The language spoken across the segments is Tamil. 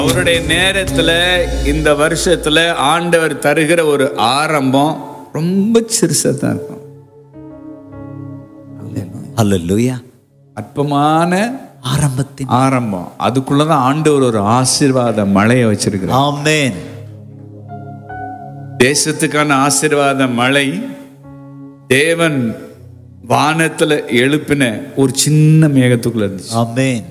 அவருடைய நேரத்துல இந்த வருஷத்துல ஆண்டவர் தருகிற ஒரு ஆரம்பம் ரொம்ப சிறுசா தான் இருக்கும். ஹல்லேலூயா. அற்பமான ஆரம்பம். அதுக்குள்ளதான் ஆண்டவர் ஒரு ஆசீர்வாத மழையை வச்சிருக்கிறார். ஆமென். தேசத்துக்கான ஆசீர்வாத மழை தேவன் வானத்துல எழுப்பின ஒரு சின்ன மேகத்துக்குள்ள இருந்துச்சு. ஆமென்.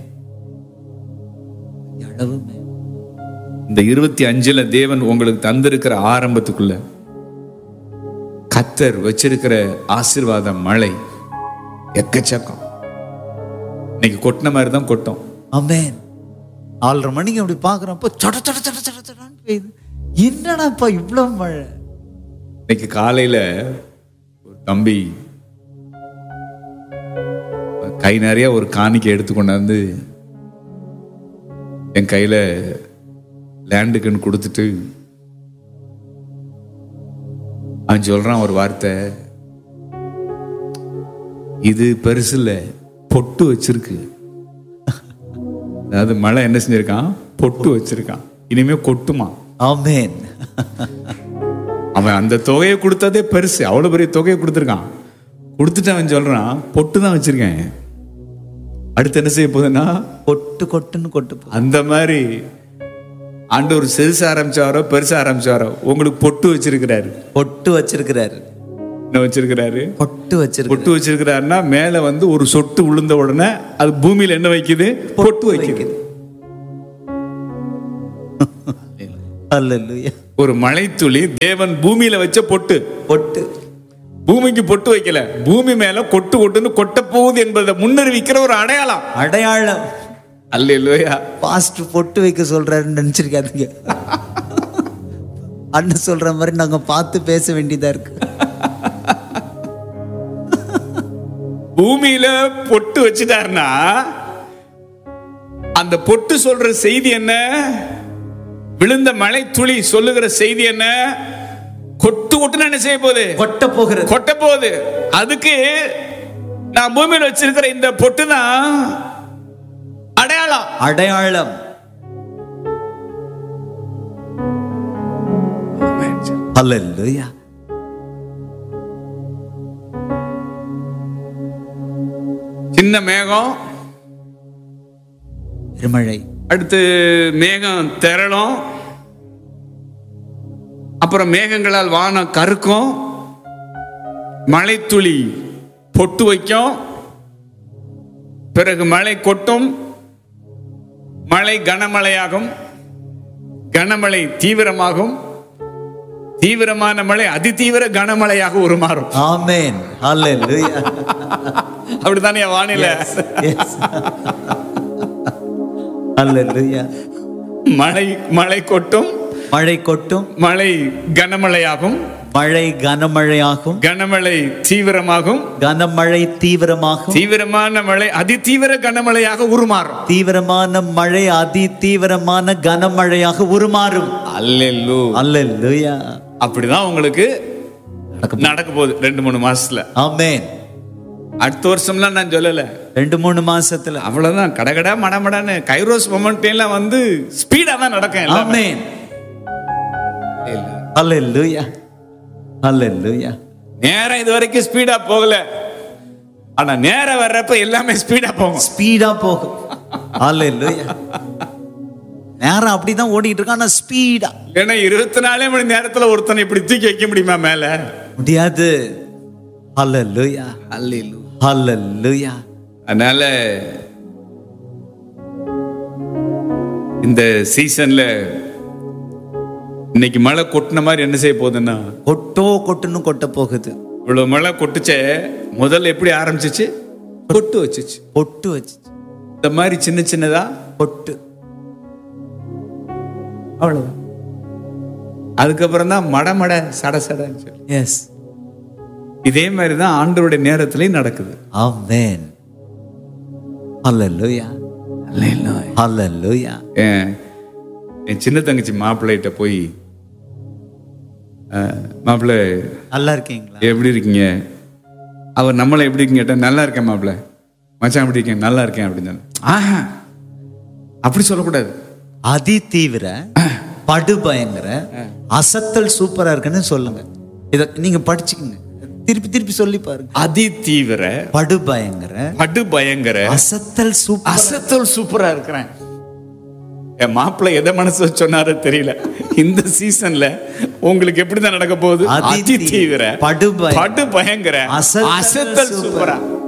இந்த 25ல தேவன் உங்களுக்கு தந்திருக்கிற ஆரம்பத்துக்குள்ள கர்த்தர் வச்சிருக்கிற ஆசீர்வாத மழை எக்கச்சக்கம். இன்னைக்கு கொட்டின மாதிரி தான் கொட்டும். ஆமென். 4:30 மணிக்கு அப்படி பாக்குறப்ப சட சட சட சட சடன்னு பெய்யுது. என்னடாப்பா இவ்வளவு மழை? இன்னைக்கு காலையில ஒரு தம்பி கை நிறைய ஒரு காணிக்கை எடுத்து கொண்டாந்து என் கையில லேண்டுக்குன்னு கொடுத்துட்டு அவன் சொல்றான் ஒரு வார்த்தை, இது பெருசு இல்ல, பொட்டு வச்சிருக்கு. அதாவது மழை என்ன செஞ்சிருக்கான்? பொட்டு வச்சிருக்கான். இனிமே கொட்டுமா. ஆமென். அவன் அந்த தொகையை கொடுத்ததே பெருசு, அவ்வளவு பெரிய தொகையை கொடுத்துருக்கான். கொடுத்துட்டு அவன் சொல்றான் பொட்டு தான் வச்சிருக்கேன், அடுத்து என்ன செய்ய போகுதுன்னா கொட்டு கொட்டுன்னு கொட்டு. அந்த மாதிரி ஆண்டவர் சிறுசா ஆரம்பிச்சாரோ பெருசா ஆரம்பிச்சாரோ உங்களுக்கு பொட்டு வச்சிருக்கிறாரு. பொட்டு வச்சிருக்கிறாரு. என்ன வச்சிருக்கிறாரு? பொட்டு வச்சிருக்கிறாரு. பொட்டு வச்சிருக்கிறாருன்னா மேல வந்து ஒரு சொட்டு விழுந்த உடனே அது பூமியில என்ன வைக்குது? பொட்டு வைக்குது. ஹல்லேலூயா. ஒரு மழைத்துளி தேவன் பூமியில வச்ச பொட்டு. பொட்டு பூமிக்கு பொட்டு வைக்கல, பூமி மேல கொட்டு கொட்டுன்னு கொட்ட போகுது என்பதை முன்னறிவிக்கிற ஒரு அடையாளம். அடையாளம். அல்லேலூயா. பாஸ்ட் பொட்டு வைக்க சொல்றாருன்னு நினைச்சிருக்காதீங்க. அண்ணன் சொல்ற மாதிரி நாங்க பார்த்து பேச வேண்டியதா இருக்கு. பூமியில பொட்டு வச்சுட்டாருன்னா அந்த பொட்டு சொல்ற செய்தி என்ன? விழுந்த மழை துளி சொல்லுகிற செய்தி என்ன? கொட்டு கொட்டுன்னு என்ன செய்ய போகுது? கொட்ட போகிறது. கொட்ட போகுது. அதுக்கு நான் பூமியில வச்சிருக்கிற இந்த பொட்டு தான் அடையாளம். அடையாளம். ஹல்லேலூயா. சின்ன மேகம், பெருமழை, அடுத்து மேகம் திரளும், அப்புறம் மேகங்களால் வானம் கருக்கும், மழைத்துளி பொட்டு வைக்கும், பிறகு மழை கொட்டும், மழை கனமழையாகும், கனமழை தீவிரமாகும், தீவிரமான மழை அதிதீவிர கனமழையாக உருமாறும். ஆமென். ஹல்லேலூயா. அப்படித்தானே வானிலை. ஹல்லேலூயா. மழை கொட்டும், மழை கொட்டும், மழை கனமழையாகும், மழை கனமழையாகும், கனமழை தீவிரமாகும், கனமழை தீவிரமாகும், தீவிரமான மழை அதிதீவிர கனமழையாக உருமாறும். தீவிரமான மழை அதி தீவிரமான கனமழையாக உருமாறும். அல்லேலூயா. அல்லேலூயா. அப்படிதான் உங்களுக்கு நடக்க போகுது 2-3 மாசத்துல. ஆமென். அடுத்த வருஷம்லாம் நான் சொல்லல, 2-3 மாசத்துல அவ்வளவுதான். கடகடா மடமடான்னு கைரோஸ் மொமெண்ட்லாம் வந்து ஸ்பீடா தான் நடக்கும். ஆமென். அல்லேலூயா. அல்லேலூயா. நேரம் இது வரைக்கும் ஸ்பீடா போகல, ஆனா நேரம் வர்றப்ப எல்லாமே ஸ்பீடா போகும். ஸ்பீடா போகும். அல்லேலூயா. நேரம் அப்படிதான் ஓடிட்டு இருக்கு, ஆனா ஸ்பீடா. ஏன்னா 24 மணி நேரத்துல ஒருத்தனை இப்படி தூக்கி வைக்க முடியுமா மேல? முடியாது. அல்லேலூயா. அல்லேலூயா. அல்லேலூயா. அதனால இந்த சீசன்ல இன்னைக்கு மழை கொட்டின மாதிரி என்ன செய்ய போகுதுன்னா கொட்டுன்னு கொட்ட போகுது. இவ்வளவு மழை கொட்டுச்சே, முதல்ல எப்படி ஆரம்பிச்சிச்சு? பொட்டு வச்சுச்சு. பொட்டு வச்சுச்சு. இந்த மாதிரி சின்ன சின்னதா பொட்டு. அவ்வளவுதான். அதுக்கப்புறம் தான் மட சட சடன்னு சொல்லி. எஸ். இதே மாதிரி தான் ஆண்டவருடைய நேரத்திலையும் நடக்குது. ஆமென். அல்லேலூயா. அல்லேலூயா. அல்லேலூயா. என் சின்ன தங்கச்சி மாப்பிள்ளைகிட்ட போய், மாப்பிள்ளை நல்லா இருக்கீங்களா? எப்படி இருக்கீங்க? அவர் நம்மளை எப்படி இருக்கீங்க கேட்டா, நல்லா இருக்கேன் மாப்பிள்ளை. மச்சான் எப்படி இருக்கேன்? நல்லா இருக்கேன் அப்படின்னு சொன்னேன். ஆஹா, அப்படி சொல்லக்கூடாது. அதி தீவிர, படு பயங்கர, அசத்தல் சூப்பரா இருக்குன்னு சொல்லுங்க. இத நீங்க படிச்சுக்கங்க, திருப்பி திருப்பி சொல்லி பாருங்க. அதி தீவிர, படு பயங்கர, படு பயங்கர, அசத்தல் சூப்பர். அசத்தல் சூப்பரா இருக்கிறேன். என் மாப்பிள்ளை எதை மனசு சொன்னாரோ தெரியல. இந்த சீசன்ல உங்களுக்கு எப்படிதான் நடக்க போகுது? அதி தீவிர, படு பயங்கர, அசத்தல் சூப்பரா.